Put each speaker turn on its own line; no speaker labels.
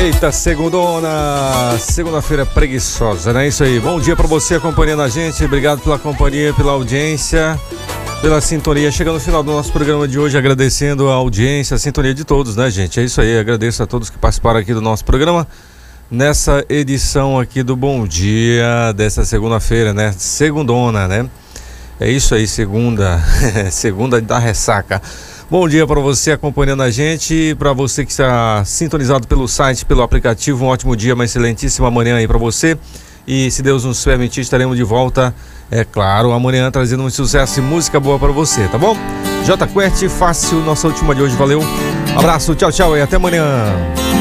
Eita, segunda-feira preguiçosa, né? Isso aí. Bom dia pra você acompanhando a gente. Obrigado pela companhia, pela audiência, pela sintonia. Chegando no final do nosso programa de hoje, agradecendo a audiência, a sintonia de todos, né, gente? É isso aí. Agradeço a todos que participaram aqui do nosso programa nessa edição aqui do Bom Dia dessa segunda-feira, né? Segundona, né? É isso aí, segunda da ressaca. Bom dia para você acompanhando a gente, para você que está sintonizado pelo site, pelo aplicativo, um ótimo dia, uma excelentíssima manhã aí para você. E se Deus nos permitir, estaremos de volta, é claro, amanhã trazendo um sucesso e música boa para você, tá bom? J Quest, fácil, nossa última de hoje, valeu. Abraço, tchau, tchau e até amanhã.